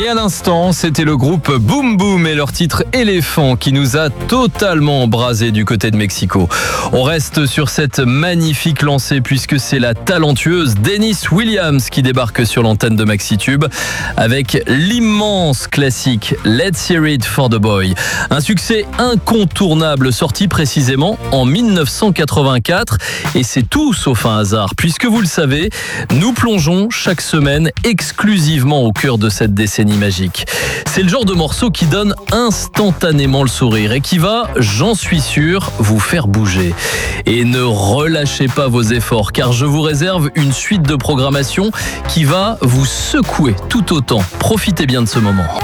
Et à l'instant, c'était le groupe Boom Boom et leur titre Éléphant qui nous a totalement embrasé du côté de Mexico. On reste sur cette magnifique lancée puisque c'est la talentueuse Dennis Williams qui débarque sur l'antenne de Maxitube avec l'immense classique Let's Hear It for the Boy. Un succès incontournable sorti précisément en 1984 et c'est tout sauf un hasard puisque vous le savez, nous plongeons chaque semaine exclusivement au cœur de cette décennie magique. C'est le genre de morceau qui donne instantanément le sourire et qui va, j'en suis sûr, vous faire bouger. Et ne relâchez pas vos efforts car je vous réserve une suite de programmation qui va vous secouer tout autant. Profitez bien de ce moment.